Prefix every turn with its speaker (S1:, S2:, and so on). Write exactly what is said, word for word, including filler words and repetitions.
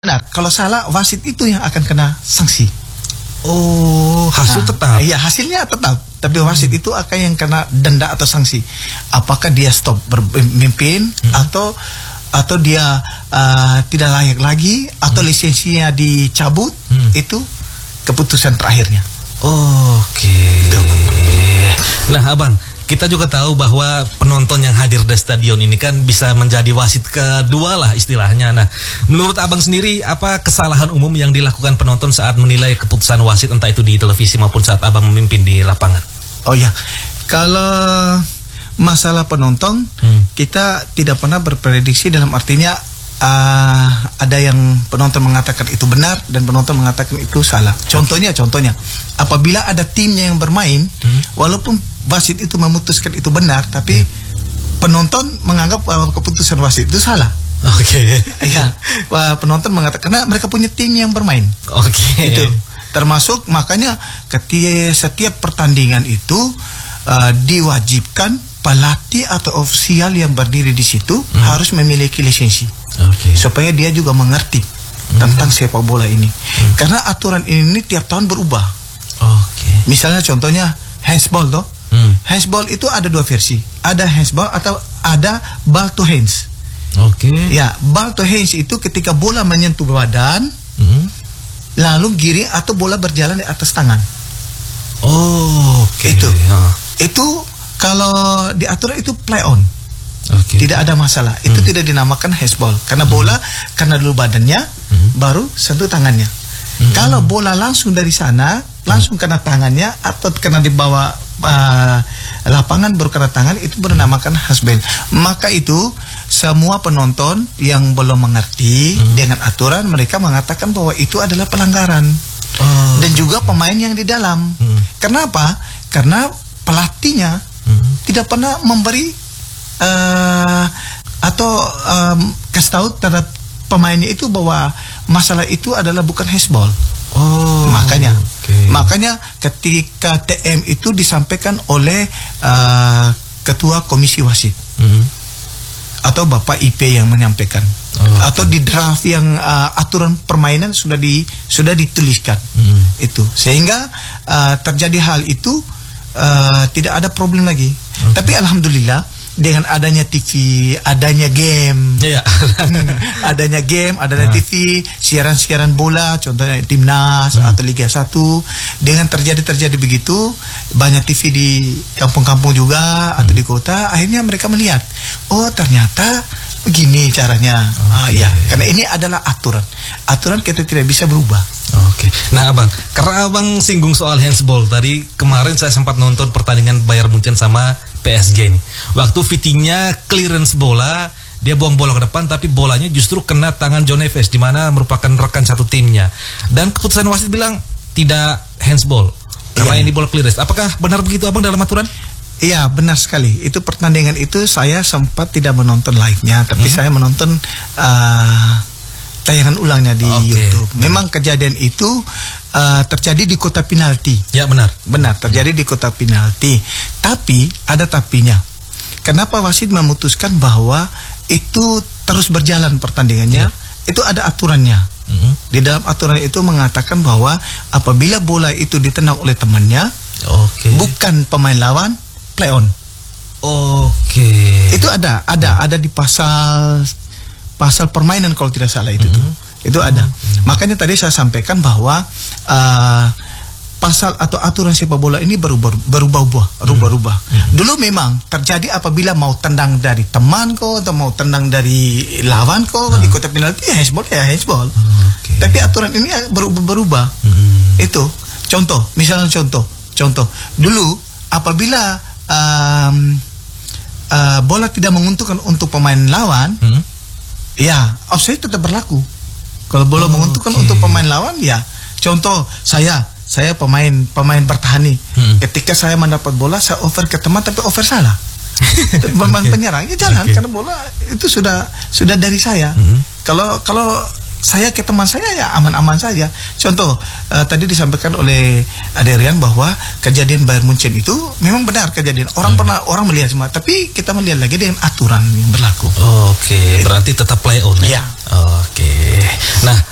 S1: Nah, kalau salah wasit itu yang akan kena sanksi.
S2: Oh, hasil
S1: nah,
S2: tetap.
S1: Iya, hasilnya tetap. Tapi wasit hmm. itu akan yang kena denda atau sanksi. Apakah dia stop bermimpin hmm. atau atau dia uh, tidak layak lagi atau hmm. lisensinya dicabut, hmm. itu keputusan terakhirnya.
S2: Oke. Okay. Nah, Abang, kita juga tahu bahwa penonton yang hadir di stadion ini kan bisa menjadi wasit kedua lah istilahnya. Nah, menurut Abang sendiri, apa kesalahan umum yang dilakukan penonton saat menilai keputusan wasit, entah itu di televisi maupun saat Abang memimpin di lapangan?
S1: Oh ya, kalau masalah penonton, hmm. kita tidak pernah berprediksi, dalam artinya uh, ada yang penonton mengatakan itu benar dan penonton mengatakan itu salah. Contohnya, contohnya, apabila ada timnya yang bermain, hmm. walaupun wasit itu memutuskan itu benar, tapi hmm. penonton menganggap bahwa keputusan wasit itu salah.
S2: Oke. Okay.
S1: Ya, penonton mengatakan karena mereka punya tim yang bermain.
S2: Oke. Okay.
S1: Itu termasuk makanya ketika setiap pertandingan itu uh, diwajibkan pelatih atau ofisial yang berdiri di situ hmm. harus memiliki lisensi. Okay. Supaya dia juga mengerti hmm. tentang sepak bola ini. Hmm. Karena aturan ini tiap tahun berubah.
S2: Okay.
S1: Misalnya contohnya handsball toh. Hmm. Handsball itu ada dua versi. Ada handsball atau ada ball to hands.
S2: Oke. Okay.
S1: Ya, ball to hands itu ketika bola menyentuh badan, hmm. lalu giring atau bola berjalan di atas tangan.
S2: Oh, oke. Okay.
S1: Itu.
S2: Oh.
S1: Itu kalau diatur itu play on.
S2: Okay.
S1: Tidak ada masalah. Itu hmm. tidak dinamakan handsball karena hmm. bola karena dulu badannya hmm. baru sentuh tangannya. Hmm. Kalau bola langsung dari sana langsung hmm. kena tangannya atau kena di bawah uh, lapangan baru kena tangan, itu bernamakan handsball. Maka itu semua penonton yang belum mengerti hmm. dengan aturan, mereka mengatakan bahwa itu adalah pelanggaran. Oh. Dan juga pemain yang di dalam. Hmm. Kenapa? Karena pelatihnya hmm. tidak pernah memberi uh, atau um, kasih tahu terhadap pemainnya itu bahwa masalah itu adalah bukan handsball.
S2: Oh,
S1: makanya,
S2: okay.
S1: makanya ketika T M itu disampaikan oleh uh, ketua komisi wasit mm-hmm. atau Bapak I P yang menyampaikan, oh, atau okay. di draft yang uh, aturan permainan sudah di sudah dituliskan mm-hmm. itu, sehingga uh, terjadi hal itu uh, tidak ada problem lagi. Okay. Tapi alhamdulillah dengan adanya T V, adanya game,
S2: yeah.
S1: adanya game, adanya nah. T V, siaran-siaran bola, contohnya Timnas hmm. atau Liga satu, dengan terjadi-terjadi begitu, banyak T V di kampung-kampung juga hmm. atau di kota, akhirnya mereka melihat, oh ternyata begini caranya. Okay. Ah, ya, karena ini adalah aturan. Aturan kita tidak bisa berubah.
S2: Oke. Okay. Nah, Abang, karena Abang singgung soal handsball tadi, kemarin saya sempat nonton pertandingan Bayern Munchen sama P S G nih. Waktu fittingnya clearance bola, dia buang bola ke depan, tapi bolanya justru kena tangan John Neves, di mana merupakan rekan satu timnya. Dan keputusan wasit bilang tidak handsball karena iya. ini bola clearance. Apakah benar begitu, Abang, dalam aturan?
S1: Iya, benar sekali. Itu pertandingan itu saya sempat tidak menonton live-nya, tapi hmm. saya menonton uh, tayangan ulangnya di okay. YouTube. Memang hmm. kejadian itu uh, terjadi di kota penalti.
S2: Ya, benar.
S1: Benar, terjadi di kota penalti. Tapi ada tapinya. Kenapa wasit memutuskan bahwa itu terus berjalan pertandingannya? Ya. Itu ada aturannya. Hmm. Di dalam aturan itu mengatakan bahwa apabila bola itu ditendang oleh temannya, okay. bukan pemain lawan, play on.
S2: Oke. Okay.
S1: Itu ada, ada, ada di pasal pasal permainan kalau tidak salah itu mm-hmm. tuh. Itu ada. Mm-hmm. Makanya tadi saya sampaikan bahwa uh, pasal atau aturan sepak bola ini berubah-ubah, berubah-ubah. Mm-hmm. Dulu memang terjadi apabila mau tendang dari teman kau atau mau tendang dari lawan kau mm-hmm. di kota penalti, ya handsball ya handsball. Okay. Tapi aturan ini berubah-berubah. Mm-hmm. Itu contoh, misalnya contoh, contoh. Dulu apabila Um, uh, bola tidak menguntungkan untuk pemain lawan, hmm? ya offside tetap berlaku. Kalau bola oh, menguntungkan okay. untuk pemain lawan, ya contoh saya, saya pemain pemain bertahan nih. Hmm. Ketika saya mendapat bola, saya over ke teman, tapi over salah. Pemain okay. penyerang, ya jangan okay. karena bola itu sudah sudah dari saya. Hmm. Kalau kalau saya ke teman saya ya aman-aman saja. Contoh uh, tadi disampaikan oleh Adrian bahwa kejadian Bayern Munchen itu memang benar kejadian. Orang hmm. pernah orang melihat semua, tapi kita melihat lagi dengan aturan yang berlaku.
S2: Oke, okay. berarti tetap play on ya.
S1: Ya.
S2: Oke. Okay. Nah,